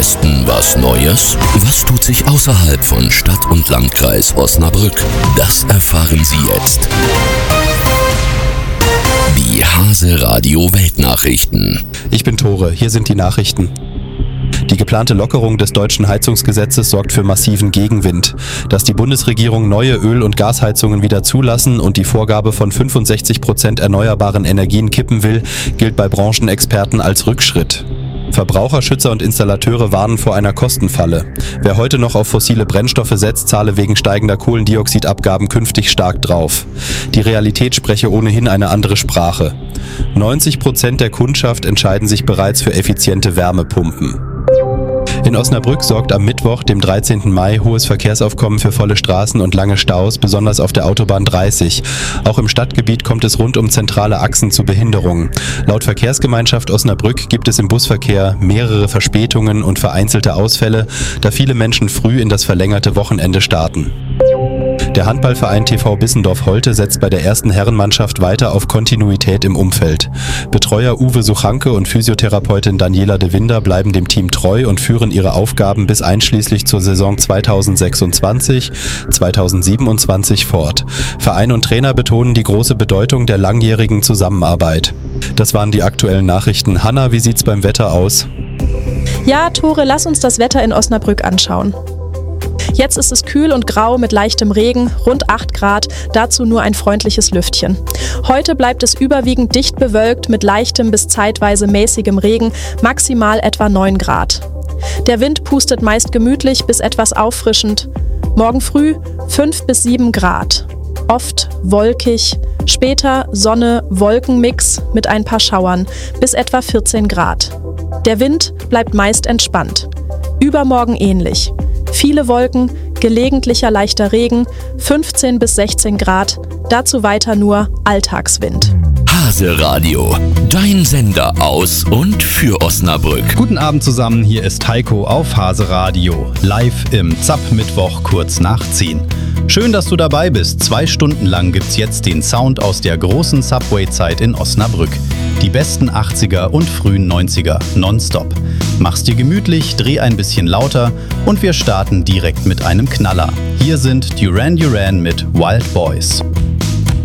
Westen was Neues? Was tut sich außerhalb von Stadt und Landkreis Osnabrück? Das erfahren Sie jetzt. Die Hase Radio Weltnachrichten. Ich bin Tore, hier sind die Nachrichten. Die geplante Lockerung des deutschen Heizungsgesetzes sorgt für massiven Gegenwind. Dass die Bundesregierung neue Öl- und Gasheizungen wieder zulassen und die Vorgabe von 65% erneuerbaren Energien kippen will, gilt bei Branchenexperten als Rückschritt. Verbraucherschützer und Installateure warnen vor einer Kostenfalle. Wer heute noch auf fossile Brennstoffe setzt, zahle wegen steigender Kohlendioxidabgaben künftig stark drauf. Die Realität spreche ohnehin eine andere Sprache. 90% der Kundschaft entscheiden sich bereits für effiziente Wärmepumpen. In Osnabrück sorgt am Mittwoch, dem 13. Mai, hohes Verkehrsaufkommen für volle Straßen und lange Staus, besonders auf der Autobahn 30. Auch im Stadtgebiet kommt es rund um zentrale Achsen zu Behinderungen. Laut Verkehrsgemeinschaft Osnabrück gibt es im Busverkehr mehrere Verspätungen und vereinzelte Ausfälle, da viele Menschen früh in das verlängerte Wochenende starten. Der Handballverein TV Bissendorf-Holte setzt bei der ersten Herrenmannschaft weiter auf Kontinuität im Umfeld. Betreuer Uwe Suchanke und Physiotherapeutin Daniela de Winder bleiben dem Team treu und führen ihre Aufgaben bis einschließlich zur Saison 2026/2027 fort. Verein und Trainer betonen die große Bedeutung der langjährigen Zusammenarbeit. Das waren die aktuellen Nachrichten. Hanna, wie sieht's beim Wetter aus? Ja, Tore, lass uns das Wetter in Osnabrück anschauen. Jetzt ist es kühl und grau mit leichtem Regen, rund 8 Grad, dazu nur ein freundliches Lüftchen. Heute bleibt es überwiegend dicht bewölkt mit leichtem bis zeitweise mäßigem Regen, maximal etwa 9 Grad. Der Wind pustet meist gemütlich bis etwas auffrischend. Morgen früh 5 bis 7 Grad. Oft wolkig, später Sonne, Wolkenmix mit ein paar Schauern bis etwa 14 Grad. Der Wind bleibt meist entspannt. Übermorgen ähnlich. Viele Wolken, gelegentlicher leichter Regen, 15 bis 16 Grad, dazu weiter nur Alltagswind. Hase Radio, dein Sender aus und für Osnabrück. Guten Abend zusammen, hier ist Heiko auf Hase Radio, live im ZAP-Mittwoch kurz nach 10. Schön, dass du dabei bist. 2 Stunden lang gibt's jetzt den Sound aus der großen Subway-Zeit in Osnabrück. Die besten 80er und frühen 90er nonstop. Mach's dir gemütlich, dreh ein bisschen lauter und wir starten direkt mit einem Knaller. Hier sind Duran Duran mit Wild Boys.